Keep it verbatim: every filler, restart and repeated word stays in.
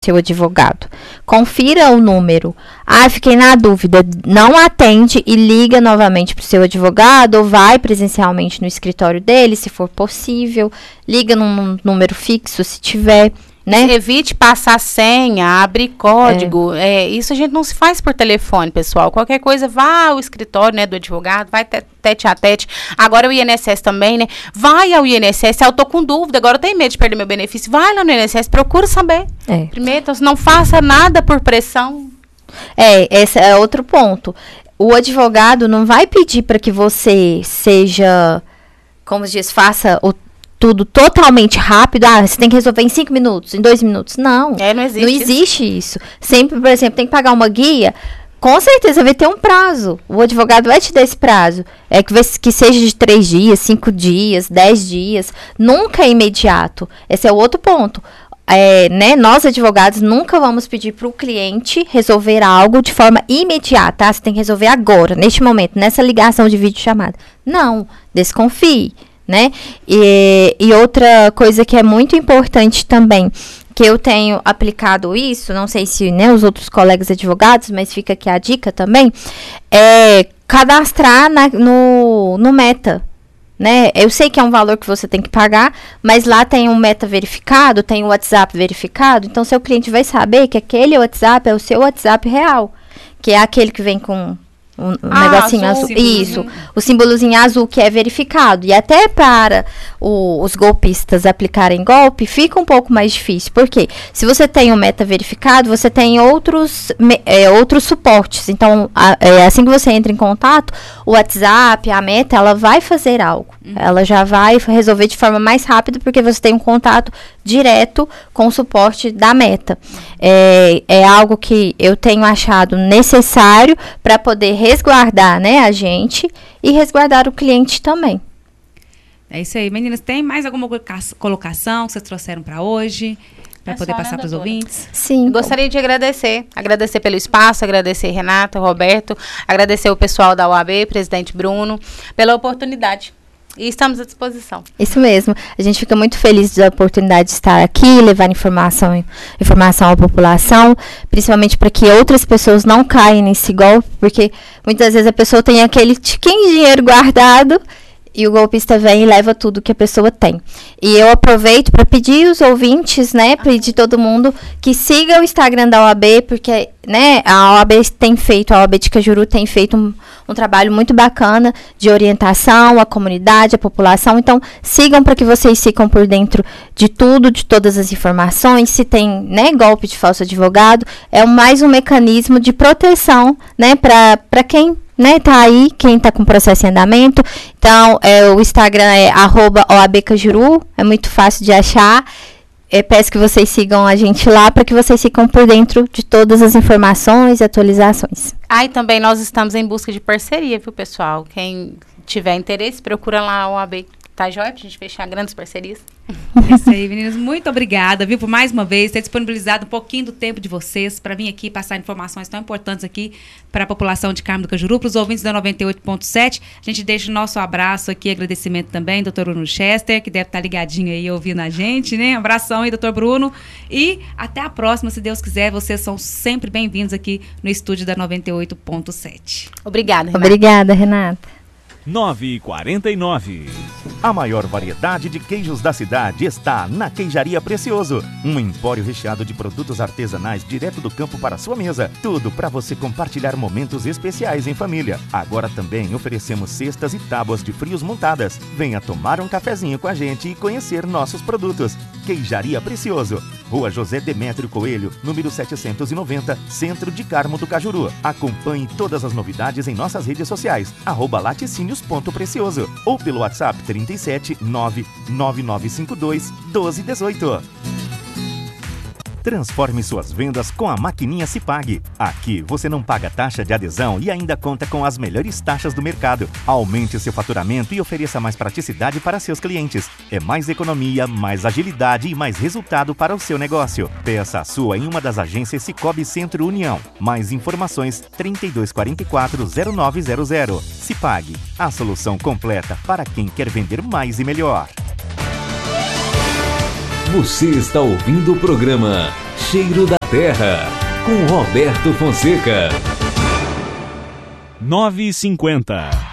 seu advogado. Confira o número. Ah, fiquei na dúvida. Não atende e liga novamente para o seu advogado ou vai presencialmente no escritório dele, se for possível. Liga num número fixo, se tiver. Né? Evite passar senha, abrir código. É. É, isso a gente não se faz por telefone, pessoal. Qualquer coisa, vá ao escritório, né, do advogado, vai tete a tete. Agora o I N S S também, né? Vai ao I N S S. Eu tô com dúvida, agora eu tenho medo de perder meu benefício. Vai lá no I N S S, procura saber. É. Primeiro, então, não faça nada por pressão. É, esse é outro ponto. O advogado não vai pedir para que você seja, como se diz, faça o tudo totalmente rápido. Ah, você tem que resolver em cinco minutos, em dois minutos. Não, é, não existe, não existe isso. isso. Sempre, por exemplo, tem que pagar uma guia, com certeza vai ter um prazo. O advogado vai te dar esse prazo. É que, que seja de três dias, cinco dias, dez dias. Nunca é imediato. Esse é o outro ponto. É, né, nós, advogados, nunca vamos pedir para o cliente resolver algo de forma imediata. Ah, você tem que resolver agora, neste momento, nessa ligação de videochamada. Não, desconfie. Né? E, e outra coisa que é muito importante também, que eu tenho aplicado isso, não sei se, né, os outros colegas advogados, mas fica aqui a dica também, é cadastrar na, no, no Meta. Né? Eu sei que é um valor que você tem que pagar, mas lá tem um Meta verificado, tem o WhatsApp verificado, então seu cliente vai saber que aquele WhatsApp é o seu WhatsApp real, que é aquele que vem com um, um ah, negocinho azul, azul. Isso, o símbolozinho azul que é verificado. E até para o, os golpistas aplicarem golpe, fica um pouco mais difícil. Por quê? Se você tem um Meta verificado, você tem outros, me, é, outros suportes. Então, a, é, assim que você entra em contato, o WhatsApp, a Meta, ela vai fazer algo. Uhum. Ela já vai resolver de forma mais rápida, porque você tem um contato direto com o suporte da Meta. É, é algo que eu tenho achado necessário para poder resguardar, né, a gente e resguardar o cliente também. É isso aí. Meninas, tem mais alguma colocação que vocês trouxeram para hoje? Para é poder passar para os ouvintes? Sim. Eu gostaria de agradecer. Agradecer pelo espaço, agradecer Renata, Roberto, agradecer o pessoal da O A B, presidente Bruno, pela oportunidade. E estamos à disposição. Isso mesmo. A gente fica muito feliz da oportunidade de estar aqui, levar informação, informação à população, principalmente para que outras pessoas não caem nesse golpe, porque muitas vezes a pessoa tem aquele tiquinho de dinheiro guardado e o golpista vem e leva tudo que a pessoa tem. E eu aproveito para pedir os ouvintes, né, pedir todo mundo que siga o Instagram da O A B, porque, né, a O A B tem feito, a O A B de Cajuru tem feito um, um trabalho muito bacana de orientação à comunidade, à população. Então, sigam para que vocês fiquem por dentro de tudo, de todas as informações. Se tem, né, golpe de falso advogado, é mais um mecanismo de proteção, né, para quem, né, tá aí, quem tá com processo em andamento. Então, é, o Instagram é arroba O A B Cajuru, é muito fácil de achar. Eu peço que vocês sigam a gente lá para que vocês fiquem por dentro de todas as informações e atualizações. Ah, e também nós estamos em busca de parceria, viu, pessoal? Quem tiver interesse, procura lá a O A B. Tá, joia? Pra gente fechar grandes parcerias. É isso aí, meninas. Muito obrigada, viu, por mais uma vez ter disponibilizado um pouquinho do tempo de vocês para vir aqui passar informações tão importantes aqui para a população de Carmo do Cajuru, para os ouvintes da noventa e oito ponto sete. A gente deixa o nosso abraço aqui, agradecimento também, doutor Bruno Chester, que deve estar ligadinho aí ouvindo a gente, né? Um abração aí, doutor Bruno. E até a próxima, se Deus quiser. Vocês são sempre bem-vindos aqui no estúdio da noventa e oito ponto sete. Obrigada, Renata. Obrigada, Renata. nove e quarenta e nove. A maior variedade de queijos da cidade está na Queijaria Precioso. Um empório recheado de produtos artesanais direto do campo para a sua mesa. Tudo para você compartilhar momentos especiais em família. Agora também oferecemos cestas e tábuas de frios montadas. Venha tomar um cafezinho com a gente e conhecer nossos produtos. Queijaria Precioso. Rua José Demétrio Coelho, número setecentos e noventa, Centro de Carmo do Cajuru. Acompanhe todas as novidades em nossas redes sociais. Arroba laticínios.precioso ou pelo WhatsApp trinta e sete, nove nove nove cinco dois, doze dezoito. Transforme suas vendas com a maquininha Cipag. Aqui você não paga taxa de adesão e ainda conta com as melhores taxas do mercado. Aumente seu faturamento e ofereça mais praticidade para seus clientes. É mais economia, mais agilidade e mais resultado para o seu negócio. Peça a sua em uma das agências Cicobi Centro União. Mais informações trinta e dois quarenta e quatro, zero nove zero zero. Cipag, a solução completa para quem quer vender mais e melhor. Você está ouvindo o programa Cheiro da Terra, com Roberto Fonseca. nove e cinquenta.